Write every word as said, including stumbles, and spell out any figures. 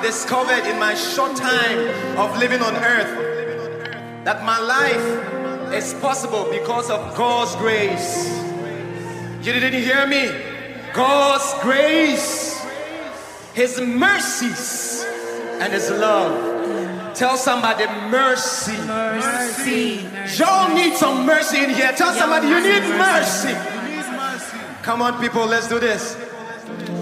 discovered in my short time of living on earth that my life is possible because of God's grace. You didn't hear me? God's grace, His mercies, and His love. Tell somebody mercy. Mercy. Y'all need some mercy in here. Tell somebody you need mercy. Come on, people, let's do this.